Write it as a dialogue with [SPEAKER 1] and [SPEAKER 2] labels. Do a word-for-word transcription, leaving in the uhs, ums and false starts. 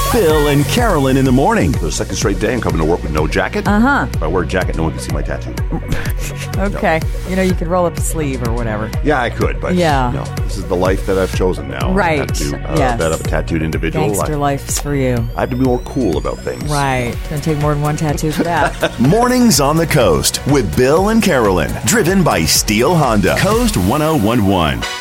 [SPEAKER 1] Bill and Carolyn in the morning.
[SPEAKER 2] For the second straight day, I'm coming to work with no jacket.
[SPEAKER 3] Uh-huh.
[SPEAKER 2] If I wear a jacket, no one can see my tattoo.
[SPEAKER 3] Okay. No. You know, you could roll up a sleeve or whatever.
[SPEAKER 2] Yeah, I could, but
[SPEAKER 3] yeah.
[SPEAKER 2] no, this is the life that I've chosen now.
[SPEAKER 3] Right.
[SPEAKER 2] I have to, uh,
[SPEAKER 3] yes.
[SPEAKER 2] That I'm a tattooed individual.
[SPEAKER 3] Gangster
[SPEAKER 2] I,
[SPEAKER 3] life's for you.
[SPEAKER 2] I have to be more cool about things.
[SPEAKER 3] Right. It's going to take more than one tattoo for that.
[SPEAKER 1] Mornings on the Coast with Bill and Carolyn. Driven by Steel Honda. Coast ten eleven.